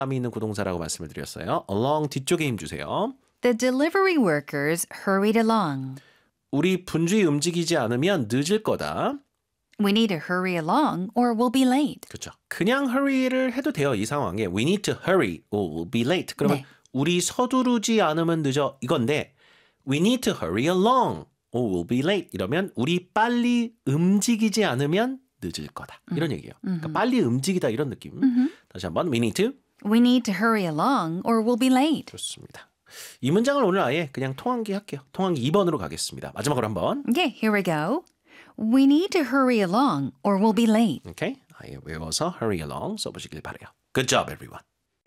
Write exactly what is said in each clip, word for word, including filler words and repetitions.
함이 있는 구동사라고 말씀을 드렸어요. along 뒤쪽에 힘 주세요. The delivery workers hurried along. 우리 분주히 움직이지 않으면 늦을 거다. We need to hurry along or we'll be late. 그렇죠. 그냥 hurry를 해도 돼요. 이 상황에 we need to hurry or we'll be late. 그러면 네. 우리 서두르지 않으면 늦어 이건데 we need to hurry along or we'll be late 이러면 우리 빨리 움직이지 않으면 늦을 거다. 이런 얘기예요. 그러니까 빨리 움직이다 이런 느낌. 다시 한번 we need to We need to hurry along or we'll be late. 좋습니다. 이 문장을 오늘 아예 그냥 통한기 할게요. 통한기 이 번으로 가겠습니다. 마지막으로 한번. Okay, here we go. We need to hurry along or we'll be late. 오케이. 아예 외워서 hurry along 써보시길 바라요. Good job, everyone.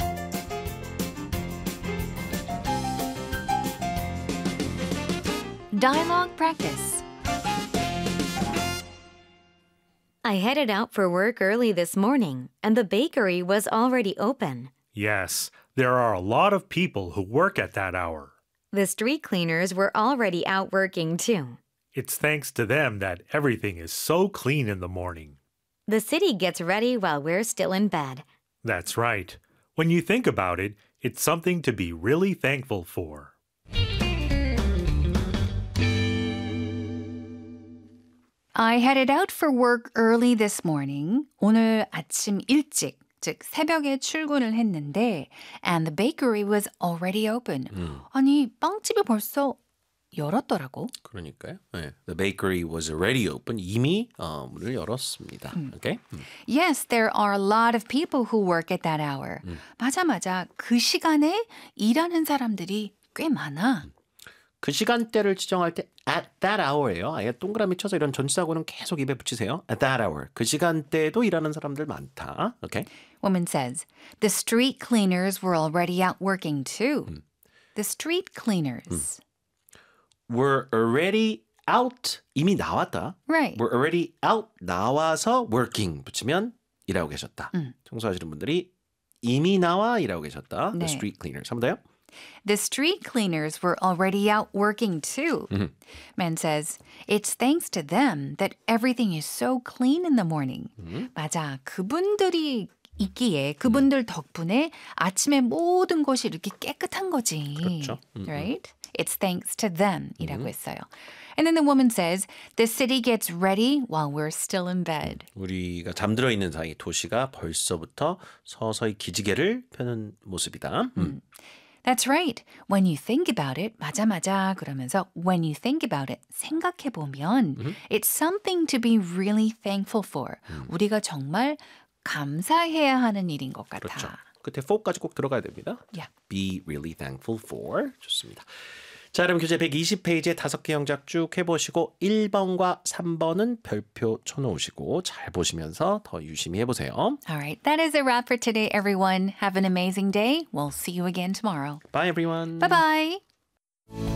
Dialogue practice. I headed out for work early this morning, and the bakery was already open. Yes, there are a lot of people who work at that hour. The street cleaners were already out working too. It's thanks to them that everything is so clean in the morning. The city gets ready while we're still in bed. That's right. When you think about it, it's something to be really thankful for. I headed out for work early this morning. 오늘 아침 일찍, 즉 새벽에 출근을 했는데 and the bakery was already open. 음. 아니, 빵집이 벌써 열었더라고. 그러니까요. 네. The bakery was already open. 이미 어, 문을 열었습니다. 음. Okay? 음. Yes, there are a lot of people who work at that hour. 음. 맞아, 맞아. 그 시간에 일하는 사람들이 꽤 많아. 그 시간대를 지정할 때 at that hour예요. 아예 동그라미 쳐서 이런 전치사고는 계속 입에 붙이세요. At that hour. 그 시간대에도 일하는 사람들 많다. Okay? Woman says, the street cleaners were already out working too. 음. The street cleaners. Were already out. 이미 나왔다. Right. Were already out. 나와서 working 붙이면 일하고 계셨다. 음. 청소하시는 분들이 이미 나와 일하고 계셨다. 네. The street cleaners. 한 번 더요. The street cleaners were already out working too. Mhm. Man says, it's thanks to them that everything is so clean in the morning. 음. 맞아. 그분들이 있기에 그분들 덕분에 아침에 모든 것이 이렇게 깨끗한 거지. 그렇죠. 음, Right? It's thanks to them 이라고 했어요. And then the woman says, the city gets ready while we're still in bed. 우리가 잠들어 있는 사이 도시가 벌써부터 서서히 기지개를 펴는 모습이다. 음. That's right. When you think about it, 맞아 맞아 그러면서 when you think about it, 생각해 보면 음. it's something to be really thankful for. 음. 우리가 정말 감사해야 하는 일인 것 같아. 그렇죠. 끝에 for까지 꼭 들어가야 됩니다. Yeah. Be really thankful for. 좋습니다. 자, 그럼 교재 백이십 페이지에 다섯 개 영작 쭉 해보시고 일 번과 삼 번은 별표 쳐놓으시고 잘 보시면서 더 유심히 해보세요. All right, that is a wrap for today, everyone. Have an amazing day. We'll see you again tomorrow. Bye, everyone. Bye-bye.